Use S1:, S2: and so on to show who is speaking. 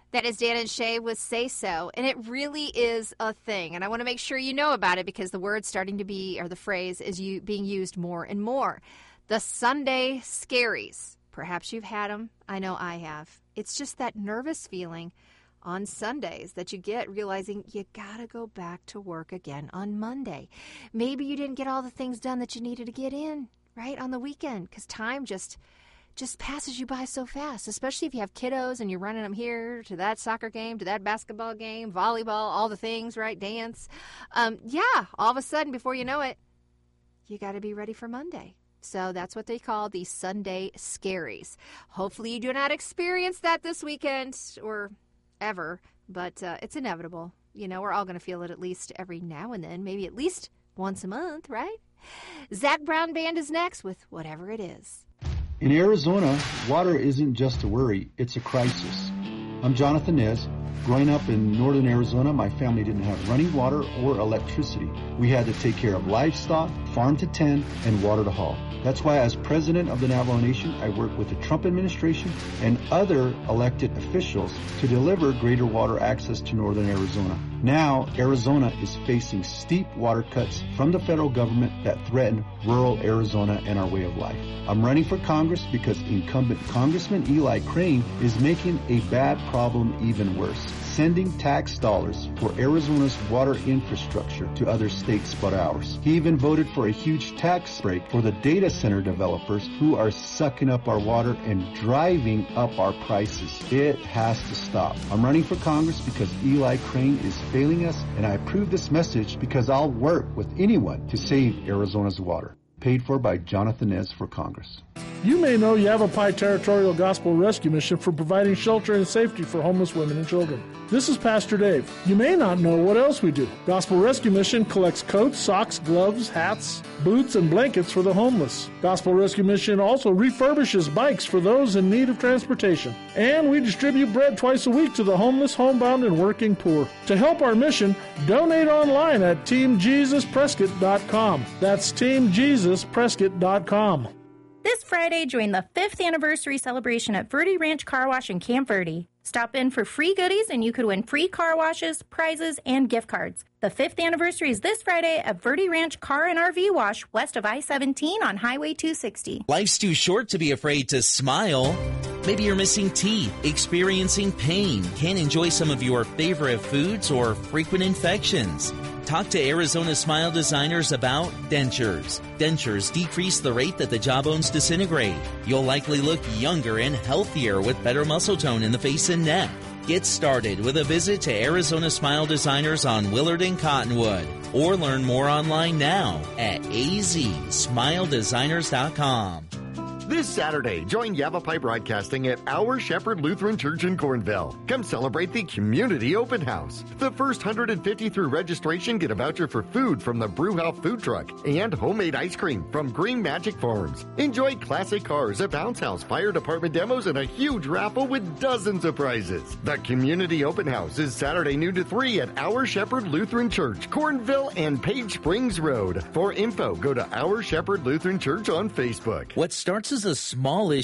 S1: That is Dan and Shay with Say So, and it really is a thing. And I want to make sure you know about it because the word's starting to be, or the phrase is being used more and more. The Sunday scaries. Perhaps you've had them. I know I have. It's just that nervous feeling on Sundays that you get realizing you got to go back to work again on Monday. Maybe you didn't get all the things done that you needed to get in, right, on the weekend because time just passes you by so fast, especially if you have kiddos and you're running them here to that soccer game, to that basketball game, volleyball, all the things, right, dance. All of a sudden, before you know it, you got to be ready for Monday. So that's what they call the Sunday scaries. Hopefully you do not experience that this weekend or ever, but it's inevitable. You know, we're all going to feel it at least every now and then, maybe at least once a month, right? Zach Brown Band is next with Whatever It Is.
S2: In Arizona, water isn't just a worry, it's a crisis. I'm Jonathan Nez. Growing up in northern Arizona, my family didn't have running water or electricity. We had to take care of livestock, farm to tend, and water to haul. That's why as president of the Navajo Nation, I work with the Trump administration and other elected officials to deliver greater water access to northern Arizona. Now, Arizona is facing steep water cuts from the federal government that threaten rural Arizona and our way of life. I'm running for Congress because incumbent Congressman Eli Crane is making a bad problem even worse, sending tax dollars for Arizona's water infrastructure to other states but ours. He even voted for a huge tax break for the data center developers who are sucking up our water and driving up our prices. It has to stop. I'm running for Congress because Eli Crane is failing us, and I approve this message because I'll work with anyone to save Arizona's water. Paid for by Jonathan Nez for Congress.
S3: You may know Yavapai Territorial Gospel Rescue Mission for providing shelter and safety for homeless women and children. This is Pastor Dave. You may not know what else we do. Gospel Rescue Mission collects coats, socks, gloves, hats, boots, and blankets for the homeless. Gospel Rescue Mission also refurbishes bikes for those in need of transportation. And we distribute bread twice a week to the homeless, homebound, and working poor. To help our mission, donate online at TeamJesusPrescott.com. That's TeamJesusPrescott.com.
S4: This Friday, join the 5th anniversary celebration at Verde Ranch Car Wash in Camp Verde. Stop in for free goodies and you could win free car washes, prizes, and gift cards. The 5th anniversary is this Friday at Verde Ranch Car and RV Wash west of I-17 on Highway 260.
S5: Life's too short to be afraid to smile. Maybe you're missing teeth, experiencing pain, can't enjoy some of your favorite foods, or frequent infections. Talk to Arizona Smile Designers about dentures. Dentures decrease the rate that the jawbones disintegrate. You'll likely look younger and healthier with better muscle tone in the face and neck. Get started with a visit to Arizona Smile Designers on Willard and Cottonwood, or learn more online now at azsmiledesigners.com.
S6: This Saturday, join Yavapai Broadcasting at Our Shepherd Lutheran Church in Cornville. Come celebrate the Community Open House. The first 150 through registration get a voucher for food from the Brewhouse Food Truck and homemade ice cream from Green Magic Farms. Enjoy classic cars, a bounce house, fire department demos, and a huge raffle with dozens of prizes. The Community Open House is Saturday noon to 3 at Our Shepherd Lutheran Church, Cornville and Page Springs Road. For info, go to Our Shepherd Lutheran Church on Facebook.
S5: What starts as a small issue